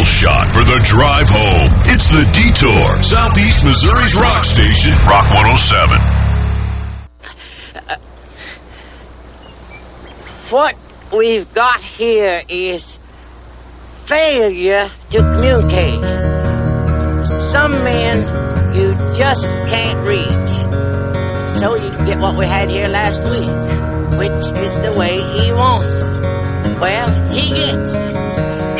shot for the drive home. It's The Detour, Southeast Missouri's rock station, Rock 107. What we've got here is failure to communicate. Some men you just can't reach. So you get what we had here last week, which is the way he wants it. Well, he gets it.